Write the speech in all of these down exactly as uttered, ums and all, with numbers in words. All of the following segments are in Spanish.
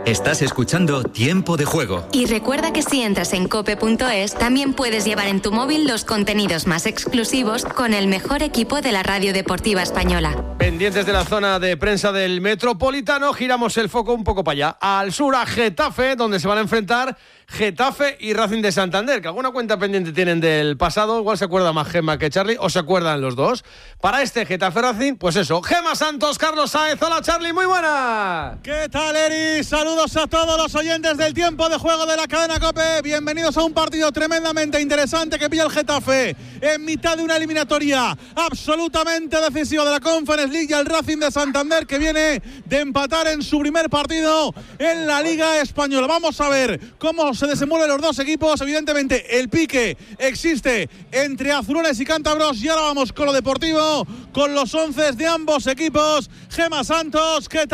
Estás escuchando Tiempo de Juego. Y recuerda que si entras en cope punto es, también puedes llevar en tu móvil los contenidos más exclusivos con el mejor equipo de la radio deportiva española. Pendientes de la zona de prensa del Metropolitano, giramos el foco un poco para allá, al sur, a Getafe, donde se van a enfrentar Getafe y Racing de Santander, que alguna cuenta pendiente tienen del pasado, igual se acuerda más Gemma que Charlie, o se acuerdan los dos. Para este Getafe Racing, pues eso, Gemma Santos, Carlos Sáez. Hola Charlie, muy buena. ¿Qué tal, Eri? Saludos a todos los oyentes del Tiempo de Juego de la cadena COPE. Bienvenidos a un partido tremendamente interesante que pilla el Getafe en mitad de una eliminatoria absolutamente decisiva de la Conference League, y el Racing de Santander, que viene de empatar en su primer partido en la Liga Española. Vamos a ver cómo se desenvuelven los dos equipos. Evidentemente el pique existe entre azulones y cántabros, y ahora vamos con lo deportivo, con los once de ambos equipos. Gemma Santos, ¿qué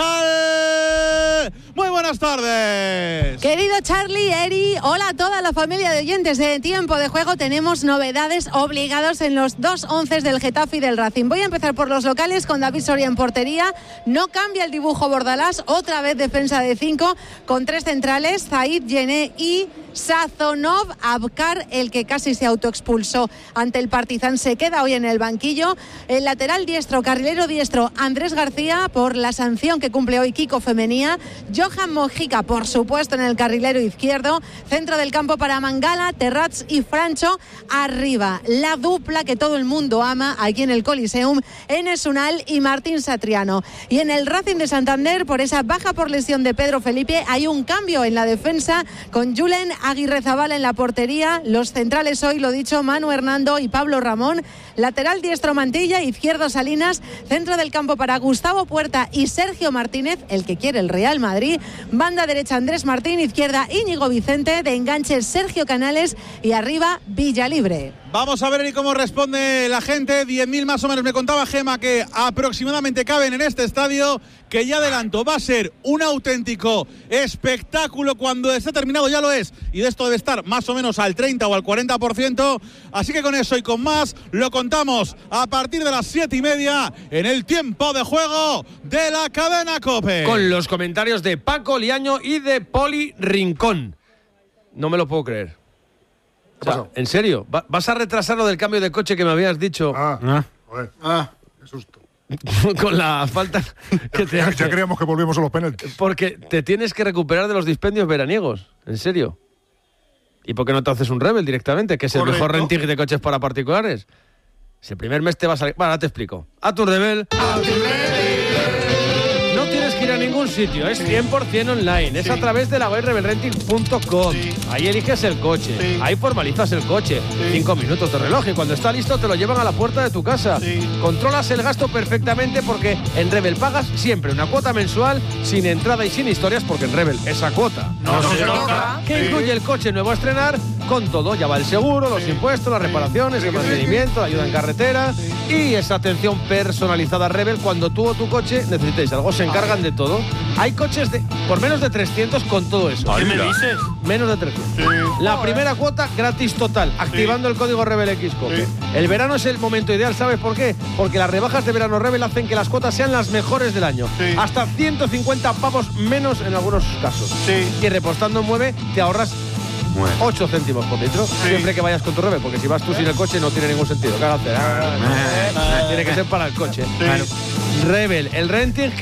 tal? Muy buenas tardes. Querido Charlie, Eri, hola a toda la familia de oyentes de Tiempo de Juego. Tenemos novedades obligados en los dos once del Getafe y del Racing. Voy a empezar por los locales con David Soria en portería. No cambia el dibujo Bordalás, otra vez defensa de cinco con tres centrales, Zaid, Yené y Sazonov. Abkar, el que casi se autoexpulsó ante el Partizan, se queda hoy en el banquillo. El lateral diestro, carrilero diestro, Andrés García, por la sanción que cumple hoy Kiko Femenía. Johan Mojica, por supuesto, en el carrilero izquierdo. Centro del campo para Mangala, Terrats y Francho. Arriba, la dupla que todo el mundo ama aquí en el Coliseum, Enes Unal y Martín Satriano. Y en el Racing de Santander, por esa baja por lesión de Pedro Felipe, hay un cambio en la defensa con Julen Aguirrezabala en la portería. Los centrales hoy, lo dicho, Manu Hernando y Pablo Ramón. Lateral diestro Mantilla, izquierdo Salinas. Centro del campo para Gustavo Puerta y Sergio Martínez, el que quiere el Real Madrid. Banda derecha Andrés Martín, izquierda Íñigo Vicente, de enganche Sergio Canales y arriba Villalibre. Vamos a ver y cómo responde la gente. diez mil más o menos me contaba Gema que aproximadamente caben en este estadio, que ya adelanto, va a ser un auténtico espectáculo. Cuando esté terminado ya lo es, y de esto debe estar más o menos al treinta o al cuarenta por ciento. Así que con eso y con más lo contamos a partir de las siete y media en el Tiempo de Juego de la cadena COPE. Con los comentarios de Paco Liaño y de Poli Rincón. No me lo puedo creer. O sea, ¿en serio? ¿Vas a retrasar lo del cambio de coche que me habías dicho? Ah, ah. joder. Ah, qué susto. Con la falta que te hace. Ya creíamos que volvíamos a los penaltis. Porque te tienes que recuperar de los dispendios veraniegos. ¿En serio? ¿Y por qué no te haces un Rebel directamente? Que es el Correcto. mejor renting de coches para particulares. Si el primer mes te va a salir... Bueno, ahora te explico. A tu Rebel. A tu Rebel. No tienes que ir a ningún sitio. Es cien por ciento online. Es Sí. a través de la web rebel renting punto com. Sí. Ahí eliges el coche. Sí. Ahí formalizas el coche. Sí. Cinco minutos de reloj. Y cuando está listo te lo llevan a la puerta de tu casa. Sí. Controlas el gasto perfectamente, porque en Rebel pagas siempre una cuota mensual sin entrada y sin historias, porque en Rebel esa cuota No se toca. que Sí. incluye el coche nuevo a estrenar con todo. Ya va el seguro, los Sí. impuestos, las Sí. reparaciones, Sí, el sí, mantenimiento, la ayuda en carretera Sí. y esa atención personalizada Rebel. Cuando tú o tu coche necesitéis algo, se encargan de todo. Hay coches de por menos de trescientos con todo eso. ¿Qué me dices? Menos de trescientos. Sí. La primera cuota gratis total, activando el código RebelXCOPE. Sí. El verano es el momento ideal, ¿sabes por qué? Porque las rebajas de verano Rebel hacen que las cuotas sean las mejores del año. Sí. Hasta ciento cincuenta pavos menos en algunos casos. Sí. Y repostando en Mueve te ahorras ocho céntimos por litro, siempre que vayas con tu Rebel, porque si vas tú sin el coche no tiene ningún sentido. Cállate. Tiene que ser para el coche. Sí. Rebel, el renting